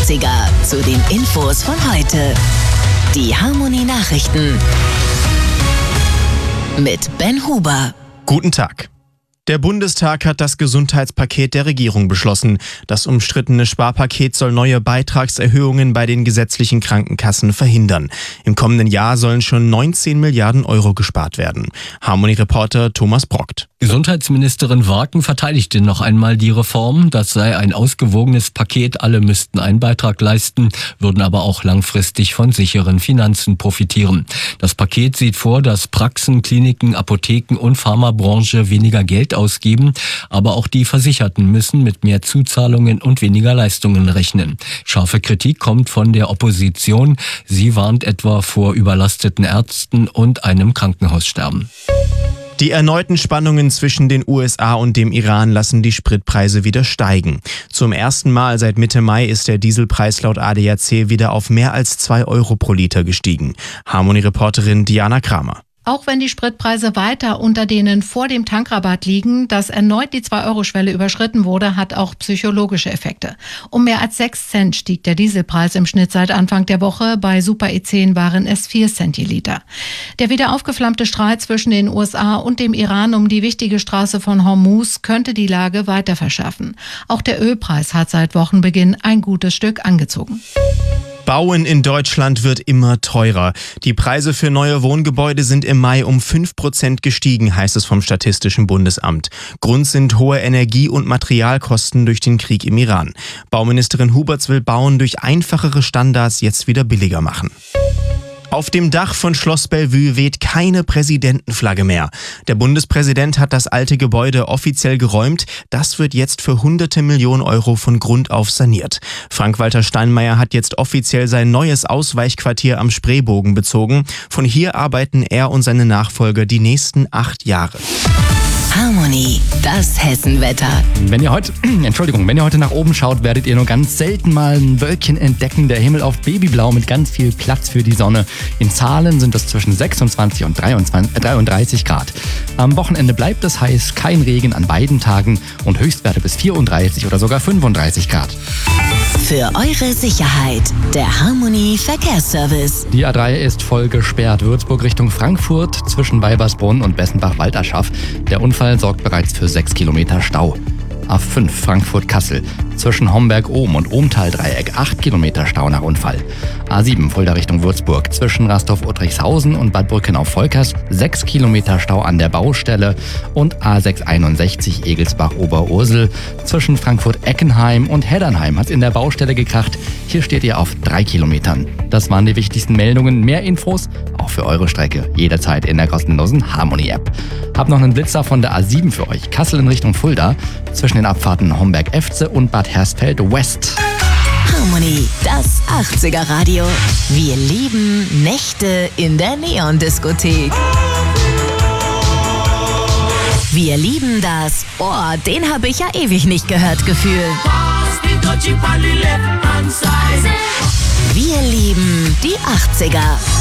80er zu den Infos von heute. Die Harmony Nachrichten mit Ben Huber. Guten Tag. Der Bundestag hat das Gesundheitspaket der Regierung beschlossen. Das umstrittene Sparpaket soll neue Beitragserhöhungen bei den gesetzlichen Krankenkassen verhindern. Im kommenden Jahr sollen schon 19 Milliarden Euro gespart werden. Harmony-Reporter Thomas Brockt. Gesundheitsministerin Warken verteidigte noch einmal die Reform. Das sei ein ausgewogenes Paket. Alle müssten einen Beitrag leisten, würden aber auch langfristig von sicheren Finanzen profitieren. Das Paket sieht vor, dass Praxen, Kliniken, Apotheken und Pharmabranche weniger Geld ausgeben, aber auch die Versicherten müssen mit mehr Zuzahlungen und weniger Leistungen rechnen. Scharfe Kritik kommt von der Opposition. Sie warnt etwa vor überlasteten Ärzten und einem Krankenhaussterben. Die erneuten Spannungen zwischen den USA und dem Iran lassen die Spritpreise wieder steigen. Zum ersten Mal seit Mitte Mai ist der Dieselpreis laut ADAC wieder auf mehr als 2 Euro pro Liter gestiegen. Harmony-Reporterin Diana Kramer. Auch wenn die Spritpreise weiter unter denen vor dem Tankrabatt liegen, dass erneut die 2-Euro-Schwelle überschritten wurde, hat auch psychologische Effekte. Um mehr als 6 Cent stieg der Dieselpreis im Schnitt seit Anfang der Woche. Bei Super E10 waren es 4 Cent je Liter. Der wieder aufgeflammte Streit zwischen den USA und dem Iran um die wichtige Straße von Hormuz könnte die Lage weiter verschärfen. Auch der Ölpreis hat seit Wochenbeginn ein gutes Stück angezogen. Bauen in Deutschland wird immer teurer. Die Preise für neue Wohngebäude sind im Mai um 5% gestiegen, heißt es vom Statistischen Bundesamt. Grund sind hohe Energie- und Materialkosten durch den Krieg im Iran. Bauministerin Huberts will Bauen durch einfachere Standards jetzt wieder billiger machen. Auf dem Dach von Schloss Bellevue weht keine Präsidentenflagge mehr. Der Bundespräsident hat das alte Gebäude offiziell geräumt. Das wird jetzt für hunderte Millionen Euro von Grund auf saniert. Frank-Walter Steinmeier hat jetzt offiziell sein neues Ausweichquartier am Spreebogen bezogen. Von hier arbeiten er und seine Nachfolger die nächsten 8 Jahre. Harmony, das Hessenwetter. Wenn ihr heute nach oben schaut, werdet ihr nur ganz selten mal ein Wölkchen entdecken. Der Himmel auf Babyblau mit ganz viel Platz für die Sonne. In Zahlen sind es zwischen 26 und 33 Grad. Am Wochenende bleibt es heiß, kein Regen an beiden Tagen und Höchstwerte bis 34 oder sogar 35 Grad. Für eure Sicherheit, der Harmony Verkehrsservice. Die A3 ist voll gesperrt. Würzburg Richtung Frankfurt zwischen Weibersbrunn und Bessenbach-Walderschaff. Der Unfall sorgt bereits für 6 Kilometer Stau. A5 Frankfurt-Kassel zwischen Homberg-Ohm und Ohmtal-Dreieck 8 Kilometer Stau nach Unfall. A7 Fulda Richtung Würzburg zwischen Rastorf-Uttrichshausen und Bad Brückenau-Volkers 6 Kilometer Stau an der Baustelle und A661 Egelsbach-Oberursel zwischen Frankfurt-Eckenheim und Heddernheim hat es in der Baustelle gekracht. Hier steht ihr auf 3 Kilometern. Das waren die wichtigsten Meldungen. Mehr Infos auch für eure Strecke jederzeit in der kostenlosen Harmony-App. Hab noch einen Blitzer von der A7 für euch. Kassel in Richtung Fulda zwischen den Abfahrten Homberg-Efze und Bad Hersfeld West. Harmony, das 80er Radio. Wir lieben Nächte in der Neon-Diskothek. Wir lieben das, den habe ich ja ewig nicht gehört, Gefühl. Wir lieben die 80er.